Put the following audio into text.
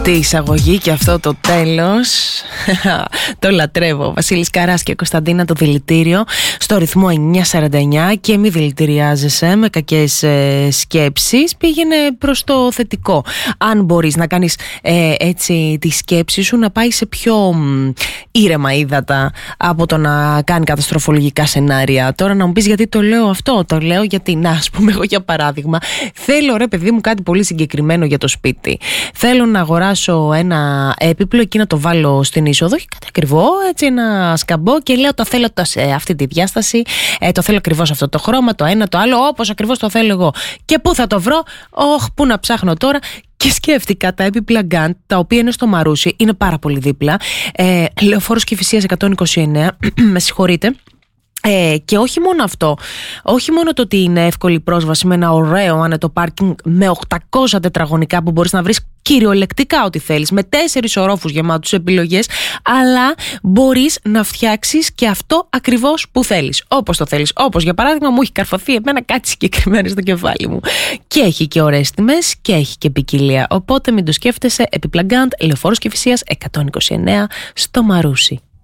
Αυτή η εισαγωγή και αυτό το τέλος το λατρεύω. Βασίλης Καράς και Κωνσταντίνα, το δηλητήριο στο ρυθμό 949. Και μη δηλητηριάζεσαι με κακές σκέψεις, πήγαινε προς το θετικό. Αν μπορείς να κάνεις έτσι τη σκέψη σου να πάει σε πιο ήρεμα ύδατα από το να κάνει καταστροφολογικά σενάρια. Τώρα να μου πεις γιατί το λέω αυτό? Το λέω γιατί, να ας πούμε εγώ για παράδειγμα, θέλω ρε παιδί μου κάτι πολύ συγκεκριμένο για το σπίτι. Θέλω να αγοράσω ένα έπιπλο, εκεί να το βάλω στην είσοδο, όχι κάτι ακριβό, έτσι ένα σκαμπό, και λέω το θέλω σε αυτή τη διάσταση, το θέλω ακριβώς αυτό το χρώμα, το ένα, το άλλο, όπως ακριβώς το θέλω εγώ. Και πού θα το βρω? Πού να ψάχνω τώρα? Και σκέφτηκα τα έπιπλα Γκαντ, τα οποία είναι στο Μαρούσι, είναι πάρα πολύ δίπλα. Λεωφόρος Κηφισίας 129, με συγχωρείτε. Και όχι μόνο αυτό, όχι μόνο το ότι είναι εύκολη πρόσβαση με ένα ωραίο άνετο πάρκινγκ με 800 τετραγωνικά που μπορείς να βρεις κυριολεκτικά ό,τι θέλεις, με 4 ορόφους γεμάτους επιλογές, αλλά μπορείς να φτιάξεις και αυτό ακριβώς που θέλεις, όπως το θέλεις. Όπως για παράδειγμα μου έχει καρφωθεί εμένα κάτι συγκεκριμένο στο κεφάλι μου. Και έχει και ωραίες τιμές και έχει και ποικιλία. Οπότε μην το σκέφτεσαι, έπιπλα Γκαντ, Λεωφόρος Κηφισίας 129 στο Μαρούσι.